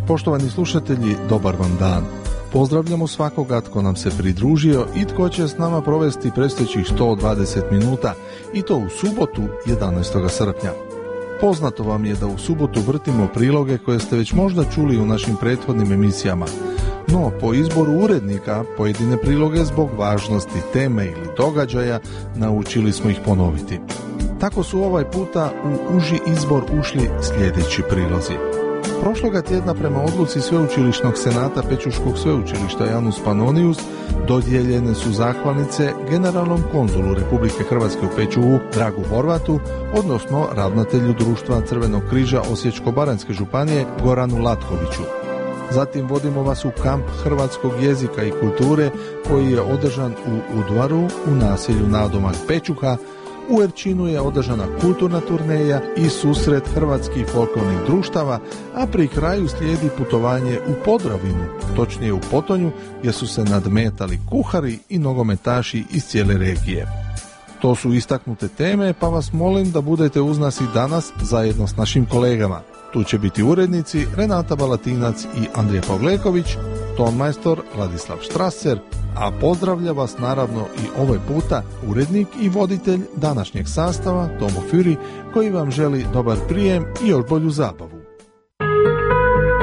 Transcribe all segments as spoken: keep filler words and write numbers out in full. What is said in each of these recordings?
Poštovani slušatelji, dobar vam dan. Pozdravljamo svakoga tko nam se pridružio i tko će s nama provesti predstojećih sto dvadeset minuta, i to u subotu jedanaestog srpnja. Poznato vam je da u subotu vrtimo priloge koje ste već možda čuli u našim prethodnim emisijama, no po izboru urednika pojedine priloge zbog važnosti teme ili događaja naučili smo ih ponoviti. Tako su ovaj puta u uži izbor ušli sljedeći prilozi. Prošloga tjedna prema odluci Sveučilišnog senata Pečuškog sveučilišta Janus Pannonius dodijeljene su zahvalnice generalnom konzulu Republike Hrvatske u Pečuhu Dragu Horvatu, odnosno ravnatelju društva Crvenog križa Osječko-baranjske županije Goranu Latkoviću. Zatim vodimo vas u kamp hrvatskog jezika i kulture koji je održan u Udvaru u naselju nadomak Pečuha. U Erčinu je održana kulturna turneja i susret hrvatskih folklornih društava, a pri kraju slijedi putovanje u Podravinu, točnije u Potonju, gdje su se nadmetali kuhari i nogometaši iz cijele regije. To su istaknute teme, pa vas molim da budete uz nas i danas zajedno s našim kolegama. Tu će biti urednici Renata Balatinac i Andrija Pavleković, tonmajstor Ladislav Štraser, a pozdravlja vas naravno i ovaj puta urednik i voditelj današnjeg sastava Tomo Füri, koji vam želi dobar prijem i još bolju zabavu.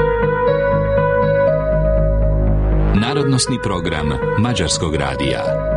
Narodnosni program Mađarskog radija.